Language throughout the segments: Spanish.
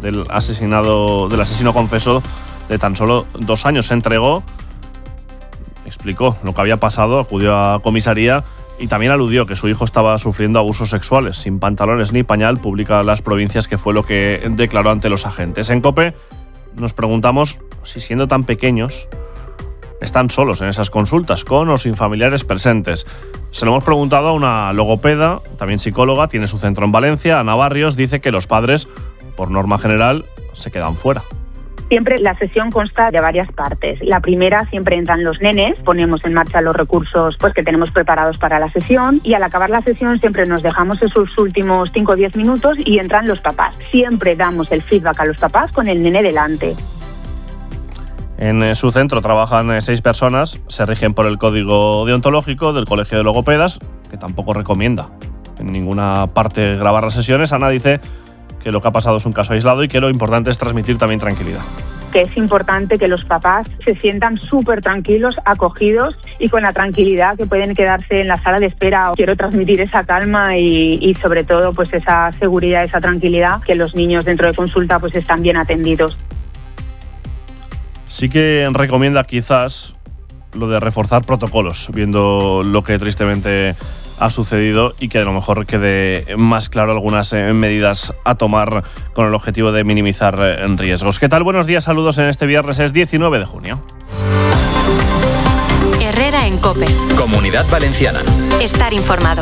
del asesino confeso de tan solo 2 años. Se entregó, explicó lo que había pasado, acudió a comisaría y también aludió que su hijo estaba sufriendo abusos sexuales. Sin pantalones ni pañal, publica Las Provincias, que fue lo que declaró ante los agentes. En COPE nos preguntamos si, siendo tan pequeños, están solos en esas consultas, con o sin familiares presentes. Se lo hemos preguntado a una logopeda, también psicóloga, tiene su centro en Valencia. Ana Barrios dice que los padres, por norma general, se quedan fuera. Siempre la sesión consta de varias partes. La primera, siempre entran los nenes, ponemos en marcha los recursos que tenemos preparados para la sesión, y al acabar la sesión siempre nos dejamos esos últimos 5 o 10 minutos y entran los papás. Siempre damos el feedback a los papás con el nene delante. En su centro trabajan 6 personas, se rigen por el código deontológico del Colegio de Logopedas, que tampoco recomienda en ninguna parte grabar las sesiones. Ana dice que lo que ha pasado es un caso aislado y que lo importante es transmitir también tranquilidad. Que es importante que los papás se sientan súper tranquilos, acogidos y con la tranquilidad que pueden quedarse en la sala de espera. Quiero transmitir esa calma y sobre todo esa seguridad, esa tranquilidad, que los niños dentro de consulta están bien atendidos. Sí que recomienda quizás lo de reforzar protocolos, viendo lo que tristemente ha sucedido, y que a lo mejor quede más claro algunas medidas a tomar con el objetivo de minimizar riesgos. ¿Qué tal? Buenos días, saludos en este viernes, es 19 de junio. Herrera en COPE. Comunidad Valenciana. Estar informado.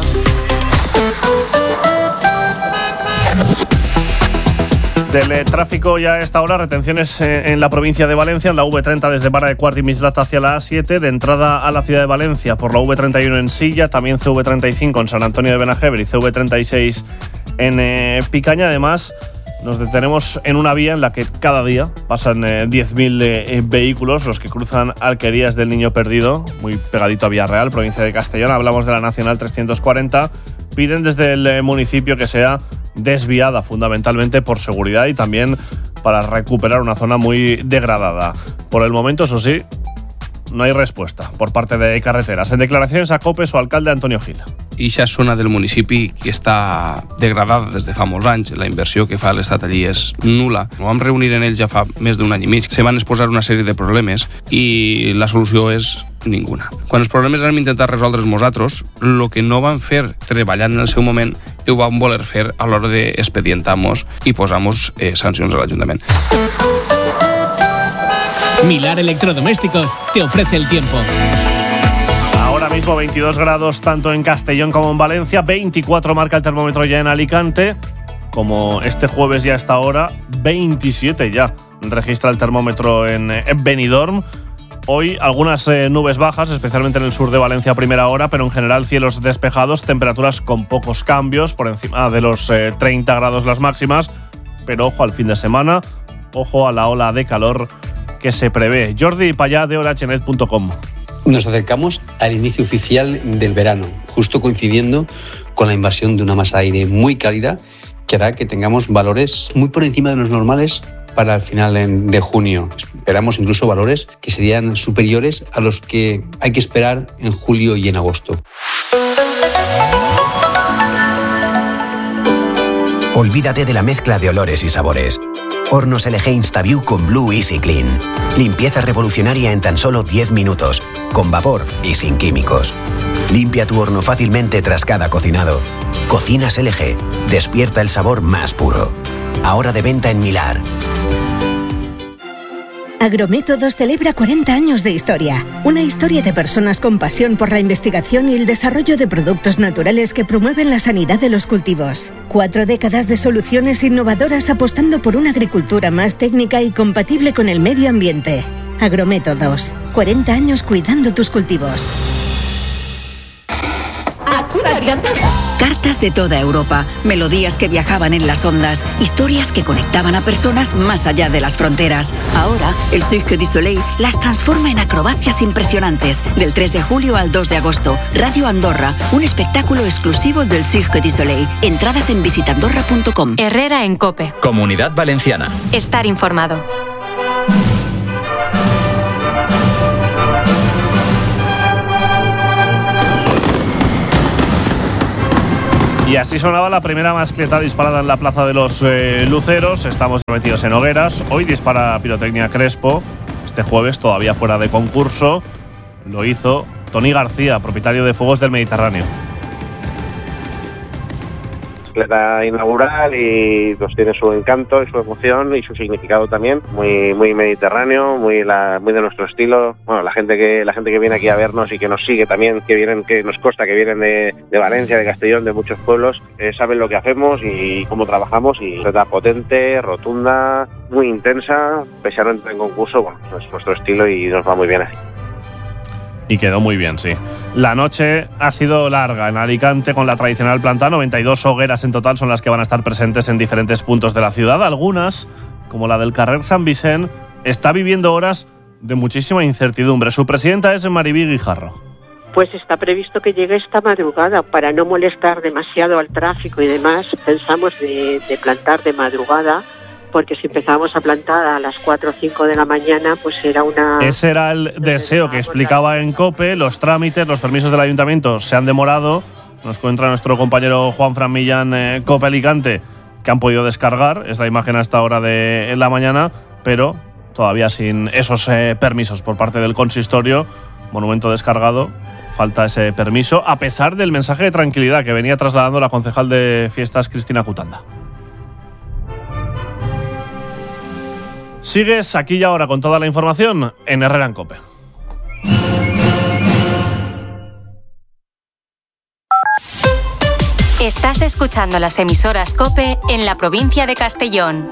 Del tráfico ya a esta hora, retenciones en la provincia de Valencia, en la V30 desde Vara de Quart y Mislat hacia la A7, de entrada a la ciudad de Valencia por la V31 en Silla, también CV35 en San Antonio de Benajever y CV36 en Picaña. Además, nos detenemos en una vía en la que cada día pasan 10.000 vehículos, los que cruzan Alquerías del Niño Perdido, muy pegadito a Villarreal, provincia de Castellón. Hablamos de la Nacional 340. Piden desde el municipio que sea desviada fundamentalmente por seguridad y también para recuperar una zona muy degradada. Por el momento, eso sí, no hay respuesta por parte de Carreteras. En declaracions a COPE, su alcalde Antonio Gil. Ixa zona del municipi que està degradada des de fa molts anys. La inversió que fa l'Estat allí és nula. Ho vam reunir en ells ja fa més d'un any i mig. Se van exposar una sèrie de problemes i la solució és ninguna. Quan els problemes hem intentat resoldre'ls nosaltres, el que no vam fer treballant en el seu moment ho vam voler fer a l'hora d'expedientar-nos i posar-nos sancions a l'Ajuntament. Milar Electrodomésticos te ofrece el tiempo. Ahora mismo 22 grados tanto en Castellón como en Valencia, 24 marca el termómetro ya en Alicante, como este jueves ya a esta hora, 27 ya registra el termómetro en Benidorm. Hoy algunas nubes bajas, especialmente en el sur de Valencia a primera hora, pero en general cielos despejados, temperaturas con pocos cambios, por encima de los 30 grados las máximas, pero ojo al fin de semana, ojo a la ola de calor que se prevé. Jordi Payá de orhnet.com. Nos acercamos al inicio oficial del verano, justo coincidiendo con la invasión de una masa de aire muy cálida que hará que tengamos valores muy por encima de los normales para el final de junio. Esperamos incluso valores que serían superiores a los que hay que esperar en julio y en agosto. Olvídate de la mezcla de olores y sabores. Hornos LG InstaView con Blue Easy Clean. Limpieza revolucionaria en tan solo 10 minutos, con vapor y sin químicos. Limpia tu horno fácilmente tras cada cocinado. Cocinas LG. Despierta el sabor más puro. Ahora de venta en Milar. Agrométodos celebra 40 años de historia. Una historia de personas con pasión por la investigación y el desarrollo de productos naturales que promueven la sanidad de los cultivos. 4 décadas de soluciones innovadoras apostando por una agricultura más técnica y compatible con el medio ambiente. Agrométodos. 40 años cuidando tus cultivos. Cartas de toda Europa, melodías que viajaban en las ondas, historias que conectaban a personas más allá de las fronteras. Ahora, el Cirque du Soleil las transforma en acrobacias impresionantes. Del 3 de julio al 2 de agosto, Radio Andorra, un espectáculo exclusivo del Cirque du Soleil. Entradas en visitandorra.com. Herrera en COPE. Comunidad Valenciana. Estar informado. Y así sonaba la primera mascleta disparada en la Plaza de los Luceros. Estamos metidos en hogueras. Hoy dispara Pirotecnia Crespo. Este jueves, todavía fuera de concurso, lo hizo Tony García, propietario de Fuegos del Mediterráneo. Mascleta inaugural y pues tiene su encanto y su emoción y su significado también, muy mediterráneo, muy de nuestro estilo. Bueno, la gente que viene aquí a vernos y que nos sigue también, que nos consta que vienen de Valencia, de Castellón, de muchos pueblos, saben lo que hacemos y cómo trabajamos, y mascleta potente, rotunda, muy intensa. Pese a no entrar en concurso, bueno, es nuestro estilo y nos va muy bien así. Y quedó muy bien, sí. La noche ha sido larga en Alicante con la tradicional planta. 92 hogueras en total son las que van a estar presentes en diferentes puntos de la ciudad. Algunas, como la del Carrer Sant Vicent, está viviendo horas de muchísima incertidumbre. Su presidenta es Maribí Guijarro. Pues está previsto que llegue esta madrugada. Para no molestar demasiado al tráfico y demás, pensamos de plantar de madrugada, porque si empezamos a plantar a las 4 o 5 de la mañana, pues era una... Ese era el deseo que explicaba en COPE. Los trámites, los permisos del ayuntamiento se han demorado. Nos cuenta nuestro compañero Juanfran Millán, COPE Alicante, que han podido descargar. Es la imagen a esta hora de la mañana, pero todavía sin esos permisos por parte del consistorio. Monumento descargado, falta ese permiso, a pesar del mensaje de tranquilidad que venía trasladando la concejal de fiestas, Cristina Cutanda. Sigues aquí y ahora con toda la información en Herrera en COPE. Estás escuchando las emisoras COPE en la provincia de Castellón.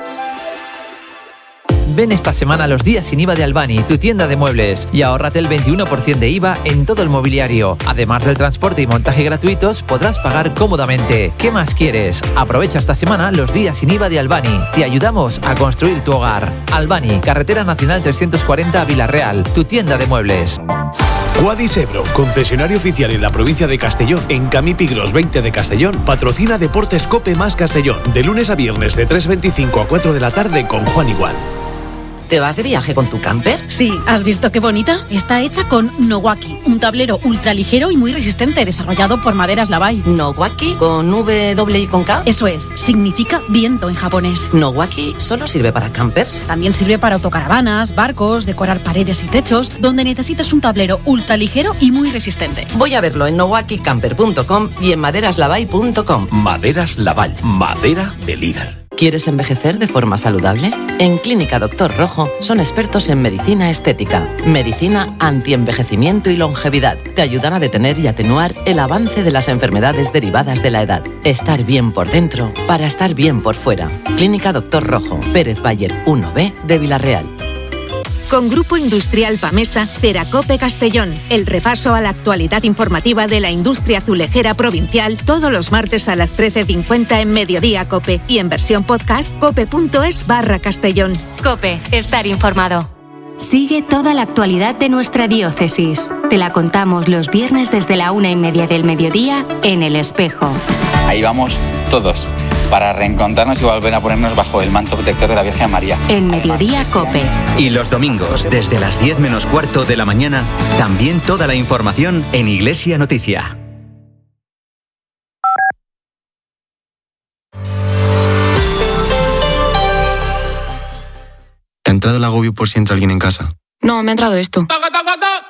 Ven esta semana a los días sin IVA de Albani, tu tienda de muebles, y ahórrate el 21% de IVA en todo el mobiliario. Además del transporte y montaje gratuitos, podrás pagar cómodamente. ¿Qué más quieres? Aprovecha esta semana los días sin IVA de Albani. Te ayudamos a construir tu hogar. Albani, Carretera Nacional 340 a Vilarreal, tu tienda de muebles. Quadis Ebro, concesionario oficial en la provincia de Castellón, en Camí Pigros 20 de Castellón, patrocina Deportes COPE más Castellón, de lunes a viernes de 3:25 a 4 de la tarde con Juan Igual. ¿Te vas de viaje con tu camper? Sí, ¿has visto qué bonita? Está hecha con Nowaki, un tablero ultraligero y muy resistente, desarrollado por Maderas Lavai. ¿Nowaki? ¿Con W y con K? Eso es, significa viento en japonés. ¿Nowaki solo sirve para campers? También sirve para autocaravanas, barcos, decorar paredes y techos, donde necesitas un tablero ultraligero y muy resistente. Voy a verlo en nowakicamper.com y en maderaslavai.com. Maderas Lavai, madera de líder. ¿Quieres envejecer de forma saludable? En Clínica Doctor Rojo son expertos en medicina estética, medicina antienvejecimiento y longevidad. Te ayudan a detener y atenuar el avance de las enfermedades derivadas de la edad. Estar bien por dentro para estar bien por fuera. Clínica Doctor Rojo, Pérez Bayer 1B de Vilarreal. Con Grupo Industrial Pamesa, Ceracope Castellón. El repaso a la actualidad informativa de la industria azulejera provincial todos los martes a las 13:50 en Mediodía Cope y en versión podcast cope.es/Castellón. COPE, estar informado. Sigue toda la actualidad de nuestra diócesis. Te la contamos los viernes desde la 1:30 del mediodía en El Espejo. Ahí vamos todos, para reencontrarnos y volver a ponernos bajo el manto protector de la Virgen María. En Mediodía COPE. Y los domingos, desde las 10 menos cuarto de la mañana, también toda la información en Iglesia Noticia. ¿Te ha entrado el agobio por si entra alguien en casa? No, me ha entrado esto.